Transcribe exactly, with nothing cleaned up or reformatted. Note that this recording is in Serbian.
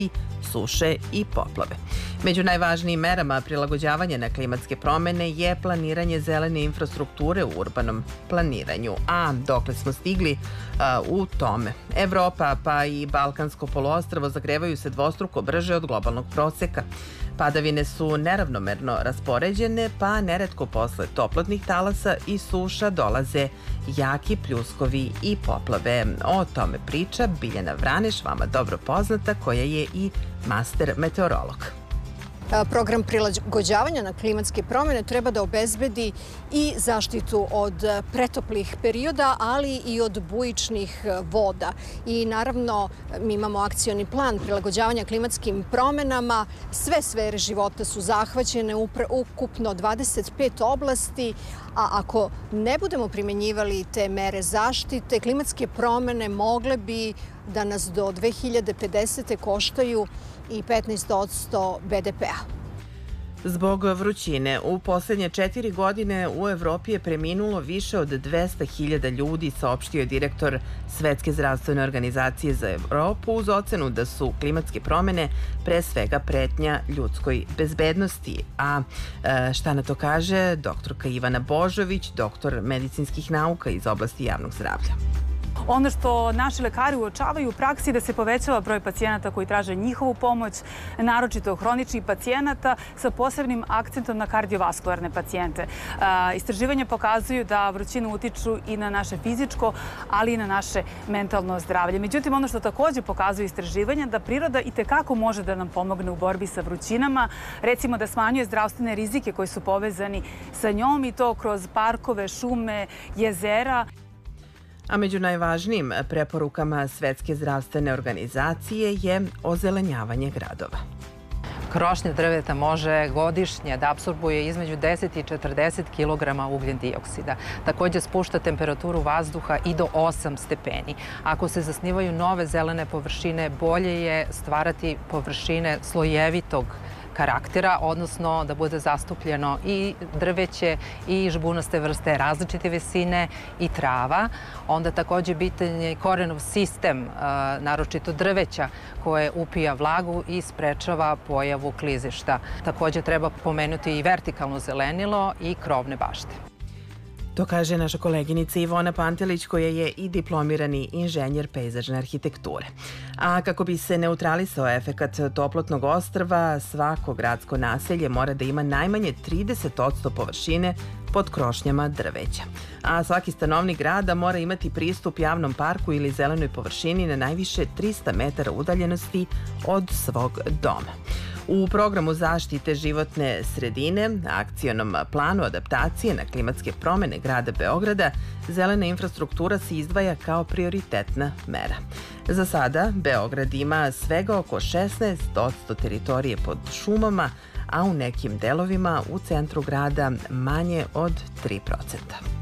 suše i poplave. Među najvažnijim merama prilagođavanja na klimatske promene je planiranje zelene infrastrukture u urbanom planiranju. A dokle smo stigli a, u tome? Evropa pa i Balkansko poluostrvo zagrevaju se dvostruko brže od globalnog proseka. Padavine su neravnomerno raspoređene, pa neretko posle toplotnih talasa i suša dolaze jaki pljuskovi i poplave. O tome priča Biljana Vraneš, vama dobro poznata, koja je i master meteorolog. Program prilagođavanja na klimatske promjene treba da obezbedi i zaštitu od pretoplih perioda, ali i od bujičnih voda. I naravno, mi imamo akcioni plan prilagođavanja klimatskim promjenama. Sve sfere života su zahvaćene, ukupno dvadeset pet oblasti, a ako ne budemo primjenjivali te mere zaštite, klimatske promjene mogle bi da nas do dve hiljade pedesete koštaju i petnaest posto be de pea. Zbog vrućine, u posljednje četiri godine u Evropi je preminulo više od dvesta hiljada ljudi, saopštio je direktor Svetske zdravstvene organizacije za Evropu, uz ocenu da su klimatske promjene pre svega pretnja ljudskoj bezbednosti. A šta na to kaže doktorka Ivana Božović, doktor medicinskih nauka iz oblasti javnog zdravlja? Ono što naši lekari uočavaju u praksi je da se povećava broj pacijenata koji traže njihovu pomoć, naročito hroničnih pacijenata sa posebnim akcentom na kardiovaskularne pacijente. Istraživanja pokazuju da vrućinu utiču i na naše fizičko, ali i na naše mentalno zdravlje. Međutim, ono što također pokazuju istraživanja da priroda i tekako može da nam pomogne u borbi sa vrućinama, recimo da smanjuje zdravstvene rizike koji su povezani sa njom i to kroz parkove, šume, jezera. A među najvažnijim preporukama Svetske zdravstvene organizacije je ozelenjavanje gradova. Krošnja drveta može godišnje da apsorbuje između deset i četrdeset kilograma ugljen dioksida. Također spušta temperaturu vazduha i do osam stepeni. Ako se zasnivaju nove zelene površine, bolje je stvarati površine slojevitog karaktera, odnosno da bude zastupljeno i drveće i žbunaste vrste različite visine i trava. Onda također bitan je korenov sistem, naročito drveća, koje upija vlagu i sprečava pojavu klizišta. Također treba pomenuti i vertikalno zelenilo i krovne bašte. To kaže naša koleginica Ivona Pantelić, koja je i diplomirani inženjer pejzažne arhitekture. A kako bi se neutralisao efekat toplotnog ostrva, svako gradsko naselje mora da ima najmanje trideset posto površine pod krošnjama drveća. A svaki stanovnik grada mora imati pristup javnom parku ili zelenoj površini na najviše trista metara udaljenosti od svog doma. U programu zaštite životne sredine, akcionom planu adaptacije na klimatske promjene grada Beograda, zelena infrastruktura se izdvaja kao prioritetna mera. Za sada Beograd ima svega oko šesnaest posto teritorije pod šumama, a u nekim delovima u centru grada manje od tri procenta.